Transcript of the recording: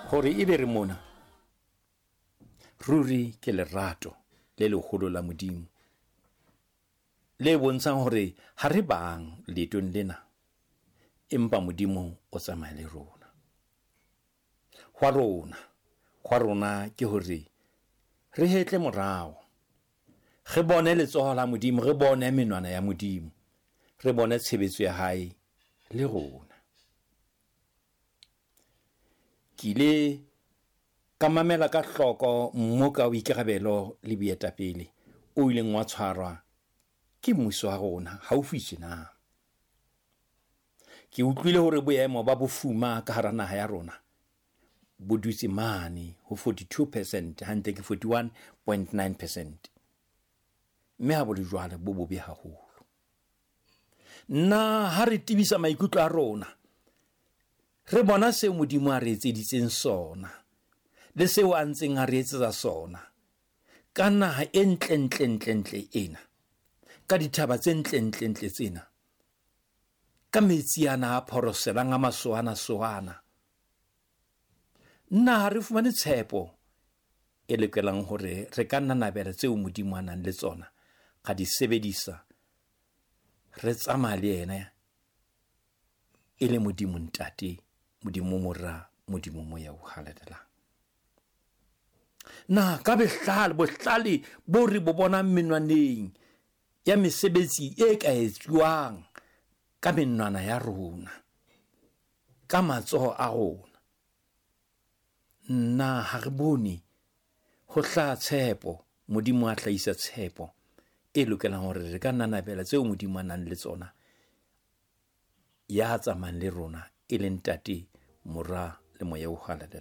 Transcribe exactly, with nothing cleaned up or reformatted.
hore ebe re mona ruri ke lerato le legolo la Modimo le bontshang hore ha re bang letong lena empa Modimo o tsamaya le rona. Hwa rona hwa rona ke hore re hetle morao, re bone letsoho la Modimo, re bone menwana ya Modimo, re bone tshebetso ya hae le rona. Kile ka mamela ka hloko mmoka o ikarabelo le boetapele o ileng wa tshwarwa ke mmuso wa rona haufi tjena. Ke utlwile hore boemo ba bofuma ka hara naha ya rona bo dutse mane ho forty-two percent hantle ke forty-one point nine percent, mme ha bo le jwale bo bobe haholo. Nna ha re tibisa maikutlo a rona, re bona seo Modimo a re etseditseng sona le seo a ntseng a re etsetsa sona ka naha e ntle ntle ntle ntle ena, ka dithaba tse ntle ntle ntle tsena, ka metsi ana a phoroselang a masoana soana. Nna ha re fumane tshepo e lokelang hore re ka nanabela tseo Modimo a nang le tsona, ga di sebedisa, re tsamaya le yena e le Modimo Ntate, Modimo Mora, Modimo Moya o halalelang. Na ka behlale bohlale bo re bo bona menwaneng ya mesebetsi e ka etsuwang ka menwana ya rona, ka matsoho a rona, na ha re bone ho hlaha tshepo, Modimo a hlahisa tshepo e lokelang hore re ka nanabela tseo Modimo a nang le tsona, ya tsamayang le rona e le Ntate, Mora le Moya o halalelang.